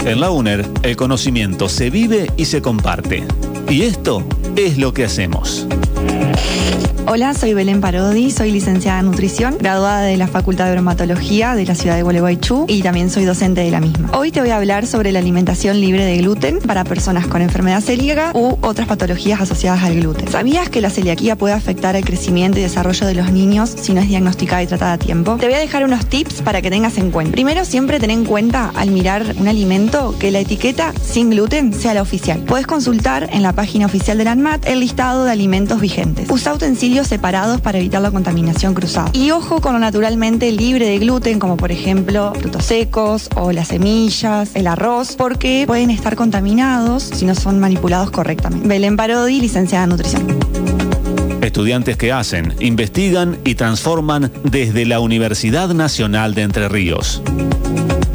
En la UNER, el conocimiento se vive y se comparte. Y esto es lo que hacemos. Hola, soy Belén Parodi, soy licenciada en nutrición, graduada de la Facultad de Bromatología de la ciudad de Gualeguaychú y también soy docente de la misma. Hoy te voy a hablar sobre la alimentación libre de gluten para personas con enfermedad celíaca u otras patologías asociadas al gluten. ¿Sabías que la celiaquía puede afectar el crecimiento y desarrollo de los niños si no es diagnosticada y tratada a tiempo? Te voy a dejar unos tips para que tengas en cuenta. Primero, siempre ten en cuenta al mirar un alimento que la etiqueta sin gluten sea la oficial. Puedes consultar en la página oficial de la ANMAT el listado de alimentos vigentes. Usa utensilios separados para evitar la contaminación cruzada. Y ojo con lo naturalmente libre de gluten, como por ejemplo frutos secos o las semillas, el arroz, porque pueden estar contaminados si no son manipulados correctamente. Belén Parodi, licenciada en nutrición. Estudiantes que hacen, investigan y transforman desde la Universidad Nacional de Entre Ríos.